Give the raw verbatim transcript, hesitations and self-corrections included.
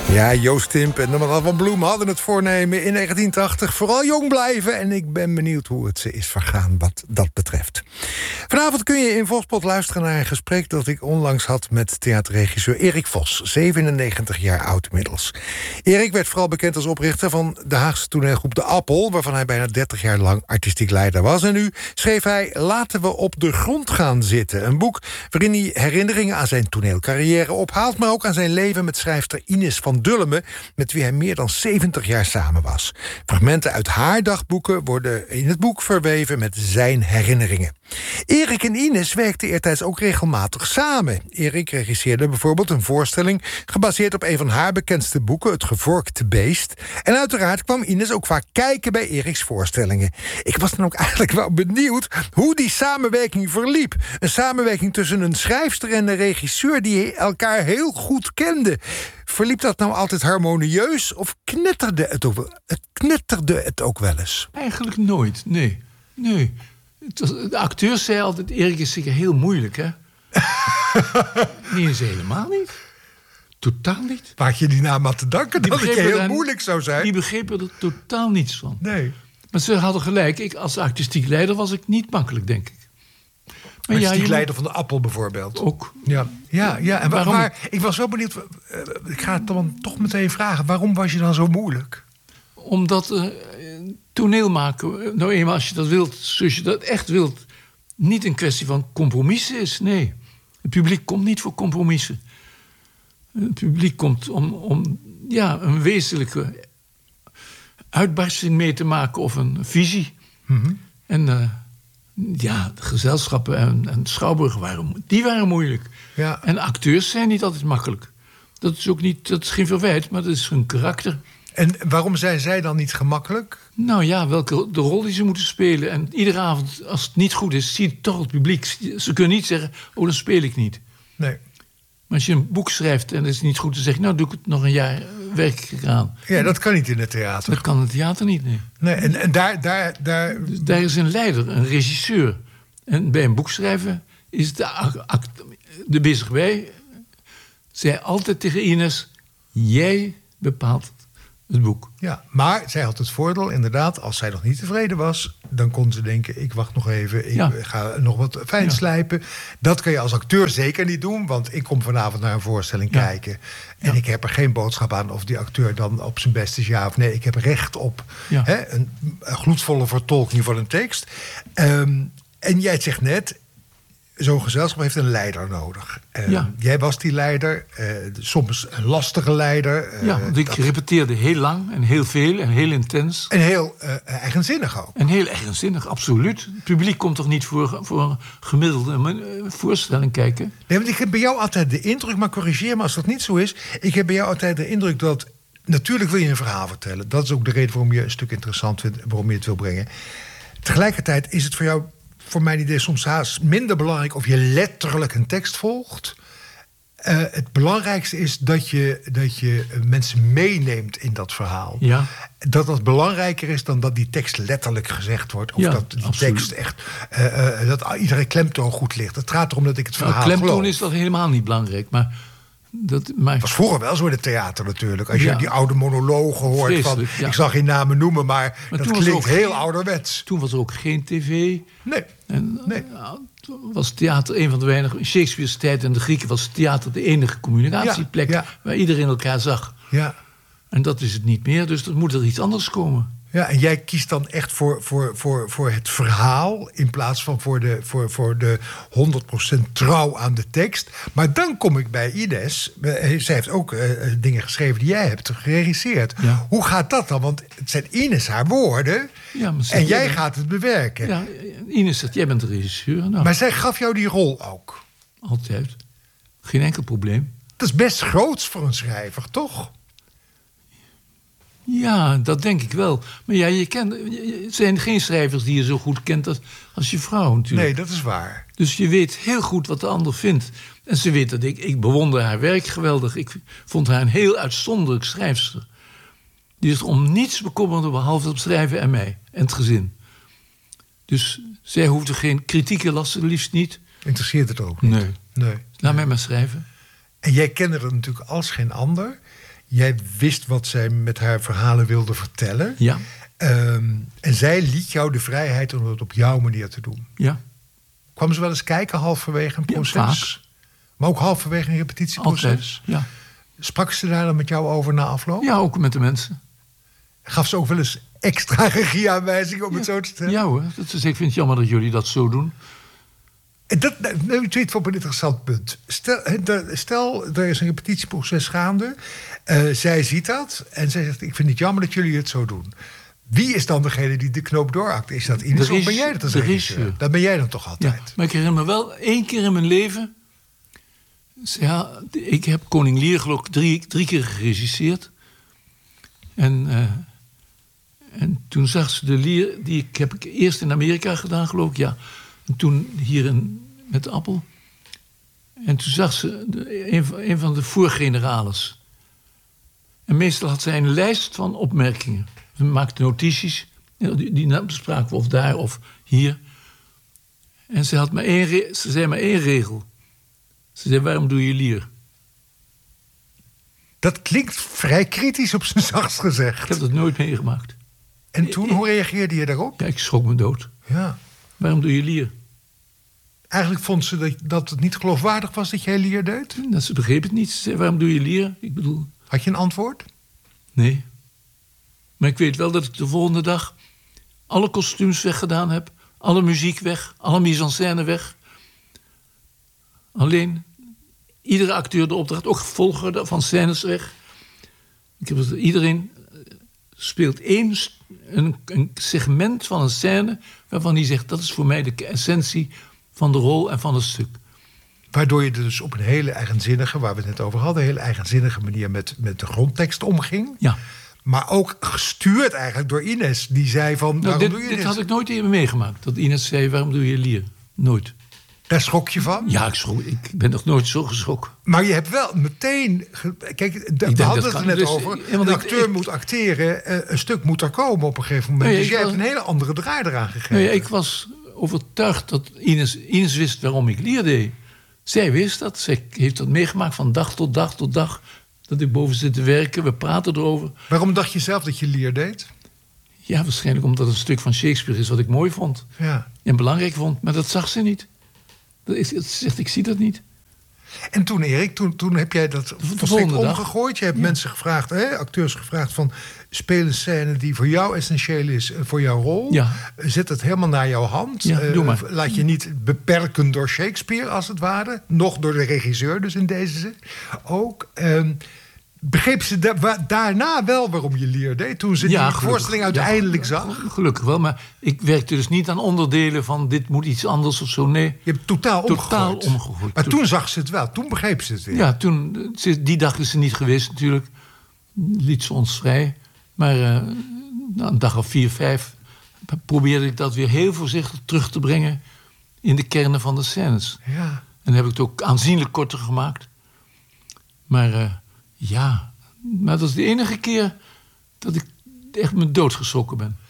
Ja, Joost Timp en Norman van Bloem hadden het voornemen in negentien tachtig vooral jong blijven. En ik ben benieuwd hoe het ze is vergaan wat dat betreft. Vanavond kun je in Vospot luisteren naar een gesprek dat ik onlangs had met theaterregisseur Erik Vos, zevenennegentig jaar oud inmiddels. Erik werd vooral bekend als oprichter van de Haagse toneelgroep De Appel, waarvan hij bijna dertig jaar lang artistiek leider was. En nu schreef hij Laten we op de grond gaan zitten. Een boek waarin hij herinneringen aan zijn toneelcarrière ophaalt, maar ook aan zijn leven met schrijfster Ines van Dullemen, met wie hij meer dan zeventig jaar samen was. Fragmenten uit haar dagboeken worden in het boek verweven met zijn herinneringen. Erik en Ines werkten eertijds ook regelmatig samen. Erik regisseerde bijvoorbeeld een voorstelling gebaseerd op een van haar bekendste boeken, Het Gevorkte Beest. En uiteraard kwam Ines ook vaak kijken bij Eriks voorstellingen. Ik was dan ook eigenlijk wel benieuwd hoe die samenwerking verliep. Een samenwerking tussen een schrijfster en een regisseur die elkaar heel goed kenden. Verliep dat nou altijd harmonieus of knetterde het ook wel, het knetterde het ook wel eens? Eigenlijk nooit, nee. nee. Het was, de acteurs zeiden altijd, Erik is zeker heel moeilijk, hè? Nee, is helemaal niet. Totaal niet. Maak je die naam aan te danken dat het heel daar, moeilijk zou zijn? Die begrepen er totaal niets van. Nee. Maar ze hadden gelijk. Ik, als artistiek leider was ik niet makkelijk, denk ik. Maar artistiek ja, leider van De Appel bijvoorbeeld. Ook. Ja, ja, ja. En waar, waar, ik was wel benieuwd. Uh, ik ga het dan toch meteen vragen. Waarom was je dan zo moeilijk? Omdat uh, toneel maken, nou eenmaal als je dat wilt, zoals je dat echt wilt, niet een kwestie van compromissen is. Nee. Het publiek komt niet voor compromissen. Het publiek komt om, om ja, een wezenlijke uitbarsting mee te maken of een visie. Mm-hmm. En uh, ja, de gezelschappen en, en schouwburgen waren, die waren moeilijk. Ja. En acteurs zijn niet altijd makkelijk. Dat is ook niet, dat is geen verwijt, maar dat is hun karakter. En waarom zijn zij dan niet gemakkelijk? Nou ja, welke de rol die ze moeten spelen. En iedere avond, als het niet goed is, ziet toch het publiek. Ze kunnen niet zeggen, oh, dan speel ik niet. Nee. Maar als je een boek schrijft en het is niet goed, dan zeg je, nou doe ik het nog een jaar, werk ik eraan. Ja, dat kan niet in het theater. Dat kan in het theater niet, nee. Nee, en, en daar... daar, daar... Dus daar is een leider, een regisseur. En bij een boek schrijven is de, act, de bezig bij zei altijd tegen Ines, jij bepaalt het boek. Ja, maar zij had het voordeel, inderdaad, als zij nog niet tevreden was, dan kon ze denken, ik wacht nog even, ik ja. ga nog wat fijn ja. slijpen. Dat kan je als acteur zeker niet doen, want ik kom vanavond naar een voorstelling ja. kijken. En ja. ik heb er geen boodschap aan of die acteur dan op zijn best is ja of nee. Ik heb recht op ja. hè, een, een gloedvolle vertolking van een tekst. Um, en jij zegt net, zo'n gezelschap heeft een leider nodig. Uh, ja. Jij was die leider, uh, soms een lastige leider. Uh, ja, want ik dat... repeteerde heel lang en heel veel en heel intens. En heel uh, eigenzinnig ook. En heel eigenzinnig, absoluut. Het publiek komt toch niet voor, voor een gemiddelde uh, voorstelling kijken? Nee, want ik heb bij jou altijd de indruk, maar corrigeer me als dat niet zo is. Ik heb bij jou altijd de indruk dat, natuurlijk wil je een verhaal vertellen. Dat is ook de reden waarom je een stuk interessant vindt, waarom je het wil brengen. Tegelijkertijd is het voor jou, voor mijn idee, soms haast minder belangrijk of je letterlijk een tekst volgt. Uh, het belangrijkste is dat je, dat je mensen meeneemt in dat verhaal. Ja. Dat dat belangrijker is dan dat die tekst letterlijk gezegd wordt. Of ja, dat die absoluut. tekst echt, uh, uh, dat iedere klemtoon goed ligt. Het gaat erom dat ik het verhaal nou, klemtoon geloof. Is dat helemaal niet belangrijk, maar dat maar... was vroeger wel zo in het theater natuurlijk. Als je ja. die oude monologen hoort Vreselijk, van... ja. ik zal geen namen noemen, maar, maar dat klinkt heel geen, ouderwets. Toen was er ook geen tv. Nee. En, nee. Nou, toen was theater een van de weinige... In Shakespeare's tijd en de Grieken was theater de enige communicatieplek... Ja, ja. waar iedereen elkaar zag. Ja. En dat is het niet meer, dus er moet er iets anders komen. Ja, en jij kiest dan echt voor, voor, voor, voor het verhaal in plaats van voor de, voor, voor de honderd procent trouw aan de tekst. Maar dan kom ik bij Ines. Zij heeft ook uh, dingen geschreven die jij hebt geregisseerd. Ja. Hoe gaat dat dan? Want het zijn Ines haar woorden ja, en jij bent... gaat het bewerken. Ja, Ines zegt, jij bent de regisseur. Nou. Maar zij gaf jou die rol ook? Altijd. Geen enkel probleem. Dat is best groots voor een schrijver, toch? Ja, dat denk ik wel. Maar ja, je kent, het zijn geen schrijvers die je zo goed kent als, als je vrouw natuurlijk. Nee, dat is waar. Dus je weet heel goed wat de ander vindt. En ze weet dat ik, ik bewonder haar werk geweldig. Ik vond haar een heel uitzonderlijk schrijfster. Die is om niets bekommerde behalve het schrijven en mij. En het gezin. Dus zij hoefde geen kritieke lasten, liefst niet. Interesseert het ook niet? Nee. nee. Laat mij maar schrijven. En jij kende er natuurlijk als geen ander. Jij wist wat zij met haar verhalen wilde vertellen. Ja. Um, en zij liet jou de vrijheid om het op jouw manier te doen. Ja. Kwam ze wel eens kijken halverwege een proces? Ja, vaak. Maar ook halverwege een repetitieproces? Altijd, ja. Sprak ze daar dan met jou over na afloop? Ja, ook met de mensen. Gaf ze ook wel eens extra regieaanwijzingen om ja. het zo te stellen? Ja hoor, dat is, ik vind het jammer dat jullie dat zo doen. En dat neemt u op een interessant punt. Stel, stel, er is een repetitieproces gaande. Uh, zij ziet dat en zij zegt, ik vind het jammer dat jullie het zo doen. Wie is dan degene die de knoop doorhakt? Is dat Ines of ben jij dat als regisseur? Dat ben jij dan toch altijd? Ja, maar ik herinner me wel één keer in mijn leven. Ja, ik heb Koning Lear geloof ik drie, drie keer geregisseerd. En, uh, en toen zag ze de Lear, die ik heb ik eerst in Amerika gedaan geloof ik, ja. En toen hier in, met de Appel. En toen zag ze de, een, van, een van de voorgenerales. En meestal had zij een lijst van opmerkingen. Ze maakte notities. Die, die bespraken we of daar of hier. En ze, had maar één, ze zei maar één regel. Ze zei, waarom doe je Lear? Dat klinkt vrij kritisch op zijn zachtst gezegd. Ik heb dat nooit meegemaakt. En toen, hoe reageerde je daarop? Ja, ik schrok me dood. Ja. Waarom doe je Lear? Eigenlijk vond ze dat, dat het niet geloofwaardig was dat jij Lear deed? Dat ze begreep het niet. Ze zei, waarom doe je Lear? Ik bedoel... Had je een antwoord? Nee. Maar ik weet wel dat ik de volgende dag alle kostuums weggedaan heb. Alle muziek weg. Alle mise-en-scène weg. Alleen iedere acteur de opdracht, ook volger van scènes weg. Ik heb het, iedereen speelt één een, een segment van een scène waarvan hij zegt, dat is voor mij de essentie van de rol en van het stuk. Waardoor je dus op een hele eigenzinnige, waar we het net over hadden, hele eigenzinnige manier met, met de grondtekst omging. Ja. Maar ook gestuurd eigenlijk door Ines, die zei van, waarom nou, dit, doe je dit? dit? had ik nooit eerder meegemaakt. Dat Ines zei, waarom doe je Lear? Nooit. Daar schrok je van? Ja, ik, schrok, ik ben nog nooit zo geschrokken. Maar je hebt wel meteen... Kijk, we hadden het er net dus, over. Ja, een acteur ik, moet acteren. Een stuk moet er komen op een gegeven moment. Nee, dus jij was, hebt een hele andere draai eraan gegeven. Nee, ik was overtuigd dat Ines, Ines wist waarom ik Lear deed. Zij wist dat. Zij heeft dat meegemaakt van dag tot dag tot dag. Dat ik boven zit te werken. We praten erover. Waarom dacht je zelf dat je Lear deed? Ja, waarschijnlijk omdat het een stuk van Shakespeare is wat ik mooi vond. Ja. En belangrijk vond. Maar dat zag ze niet. Ze zegt, ik zie dat niet. En toen, Erik, toen, toen heb jij dat volstrekt omgegooid. Je hebt ja. mensen gevraagd, hè, acteurs gevraagd van... speel een scène die voor jou essentieel is, voor jouw rol. Ja. Zet het helemaal naar jouw hand. Ja, doe maar. Uh, laat je niet beperken door Shakespeare, als het ware. Nog door de regisseur, dus in deze zin. Ook... Uh, Begreep ze da- daarna wel waarom je Lear deed? Toen ze ja, die voorstelling uiteindelijk ja, zag? Gelukkig wel, maar ik werkte dus niet aan onderdelen van... dit moet iets anders of zo, nee. Je hebt totaal omgegooid. Totaal omgegooid. Maar toen zag ze het wel, toen begreep ze het weer. Ja, toen, die dag is ze niet geweest natuurlijk. Liet ze ons vrij. Maar uh, na een dag of vier, vijf... probeerde ik dat weer heel voorzichtig terug te brengen... in de kernen van de scènes. Ja. En dan heb ik het ook aanzienlijk korter gemaakt. Maar... Uh, Ja, maar dat is de enige keer dat ik echt me doodgeschrokken ben.